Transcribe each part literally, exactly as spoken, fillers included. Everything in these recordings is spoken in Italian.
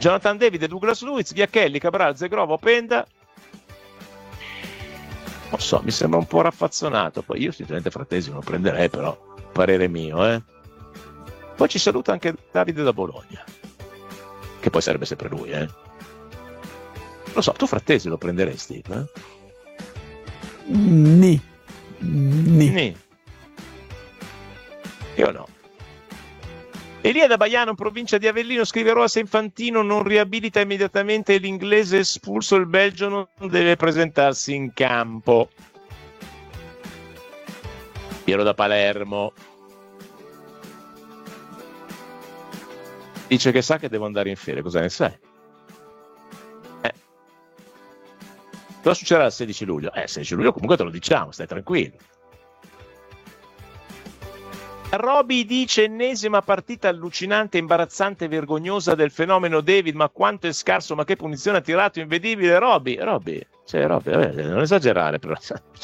Jonathan David, Douglas Luiz, Biachelli, Cabral, Zegrova, Openda. Non so, mi sembra un po' raffazzonato. Poi io sinceramente Frattesi non lo prenderei, però parere mio, eh. Poi ci saluta anche Davide da Bologna, che poi sarebbe sempre lui, eh. Lo so, tu Frattesi lo prenderesti? Eh? Ni. Ni. Ni. Io no. Elia da Baiano, provincia di Avellino, scrive: Roa Infantino non riabilita immediatamente l'inglese espulso, il Belgio non deve presentarsi in campo. Piero da Palermo dice che sa che devo andare in ferie, cosa ne sai? Eh. Cosa succederà il sedici luglio? Eh, sedici luglio comunque te lo diciamo, stai tranquillo. Roby dice: ennesima partita allucinante, imbarazzante, vergognosa del fenomeno David, ma quanto è scarso, ma che punizione ha tirato, invedibile. Roby, Roby, cioè Roby, vabbè, non esagerare però.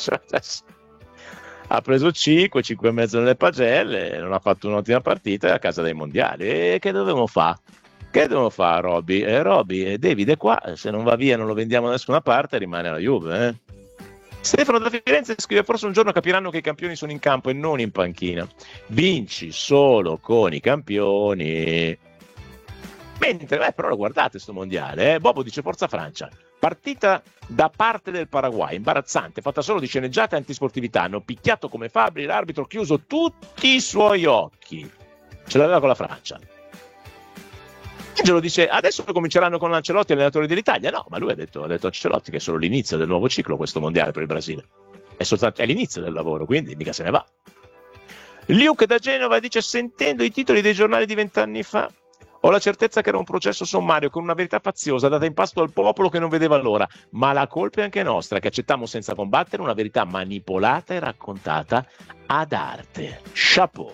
Ha preso cinque, cinque e mezzo nelle pagelle, non ha fatto un'ottima partita, è a casa dei mondiali. E che dovevamo fare? Che dobbiamo fare, Roby? Eh, Roby, David è qua, se non va via non lo vendiamo da nessuna parte, rimane alla Juve, eh? Stefano da Firenze scrive: forse un giorno capiranno che i campioni sono in campo e non in panchina. Vinci solo con i campioni. Mentre, eh, però guardate sto mondiale, eh? Bobo dice: forza Francia. Partita da parte del Paraguay, imbarazzante, fatta solo di sceneggiate e antisportività. Hanno picchiato come fabbri, l'arbitro ha chiuso tutti i suoi occhi. Ce l'aveva con la Francia. Angelo dice: adesso cominceranno con Ancelotti, allenatore dell'Italia. No, ma lui ha detto, ha detto Ancelotti che è solo l'inizio del nuovo ciclo questo mondiale per il Brasile. È soltanto è l'inizio del lavoro, quindi mica se ne va. Luke da Genova dice: sentendo i titoli dei giornali di vent'anni fa, ho la certezza che era un processo sommario con una verità faziosa data in pasto al popolo che non vedeva l'ora, ma la colpa è anche nostra, che accettammo senza combattere una verità manipolata e raccontata ad arte. Chapeau.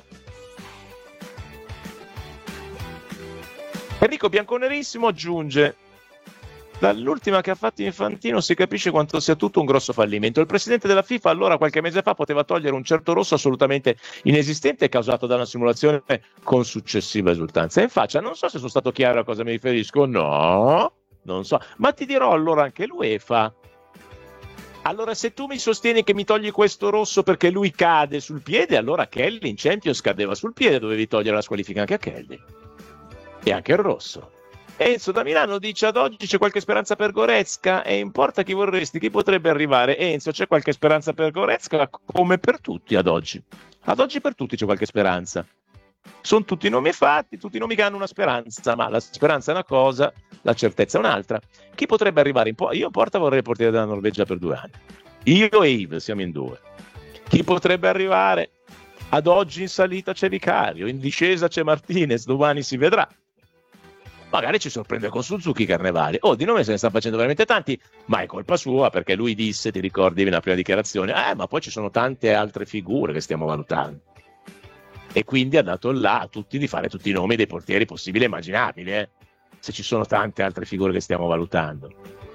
Enrico Bianconerissimo aggiunge: dall'ultima che ha fatto Infantino si capisce quanto sia tutto un grosso fallimento. Il presidente della FIFA allora qualche mese fa poteva togliere un certo rosso assolutamente inesistente causato da una simulazione con successiva esultanza. E in faccia, non so se sono stato chiaro a cosa mi riferisco, no, non so, ma ti dirò allora anche l'UEFA. Allora se tu mi sostieni che mi togli questo rosso perché lui cade sul piede, allora Kelly in Champions cadeva sul piede, dovevi togliere la squalifica anche a Kelly. E anche il rosso. Enzo da Milano dice: ad oggi c'è qualche speranza per Goretzka e importa chi vorresti, chi potrebbe arrivare. Enzo, c'è qualche speranza per Goretzka come per tutti ad oggi. Ad oggi per tutti c'è qualche speranza. Sono tutti nomi fatti, tutti nomi che hanno una speranza, ma la speranza è una cosa, la certezza è un'altra. Chi potrebbe arrivare in po- Io in porta vorrei portiere della Norvegia per due anni. Io e Yves siamo in due. Chi potrebbe arrivare? Ad oggi in salita c'è Vicario, in discesa c'è Martinez, domani si vedrà. Magari ci sorprende con Suzuki Carnevali. Oh, di nome se ne stanno facendo veramente tanti, ma è colpa sua, perché lui disse, ti ricordi nella prima dichiarazione, eh ma poi ci sono tante altre figure che stiamo valutando, e quindi ha dato là a tutti di fare tutti i nomi dei portieri possibili e immaginabili, eh? Se ci sono tante altre figure che stiamo valutando.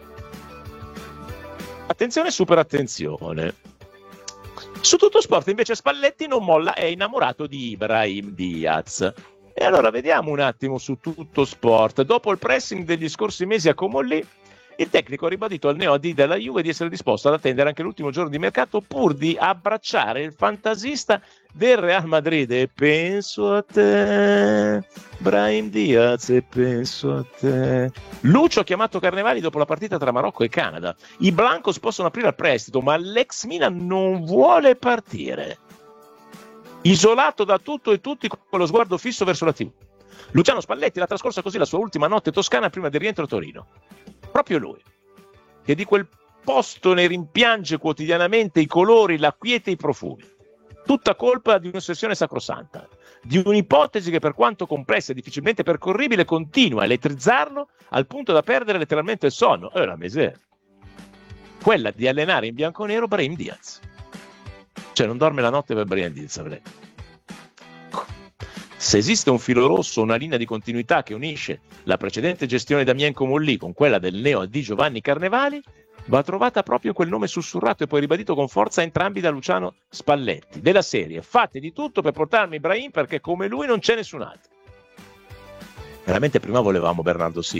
Attenzione, super attenzione. Su Tutto Sport invece Spalletti non molla, è innamorato di Ibrahim Diaz. E allora vediamo un attimo su Tutto Sport. Dopo il pressing degli scorsi mesi a Comolli, il tecnico ha ribadito al neo A D della Juve di essere disposto ad attendere anche l'ultimo giorno di mercato pur di abbracciare il fantasista del Real Madrid. E penso a te, Brahim Diaz, e penso a te. Lucio ha chiamato Carnevali dopo la partita tra Marocco e Canada. I Blancos possono aprire al prestito, ma l'ex Milan non vuole partire. Isolato da tutto e tutti con lo sguardo fisso verso la tivù. Luciano Spalletti l'ha trascorsa così la sua ultima notte toscana prima del rientro a Torino. Proprio lui, che di quel posto ne rimpiange quotidianamente i colori, la quiete e i profumi. Tutta colpa di un'ossessione sacrosanta, di un'ipotesi che per quanto complessa e difficilmente percorribile continua a elettrizzarlo al punto da perdere letteralmente il sonno. È la miseria. Quella di allenare in bianconero Brahim Diaz. Cioè non dorme la notte per Brahim Diaz. Se esiste un filo rosso, una linea di continuità che unisce la precedente gestione Damien Comolli con quella del neo A D Giovanni Carnevali, va trovata proprio in quel nome sussurrato e poi ribadito con forza entrambi da Luciano Spalletti, della serie: fate di tutto per portarmi Ibrahim perché come lui non c'è nessun altro. Veramente prima volevamo Bernardo Silva.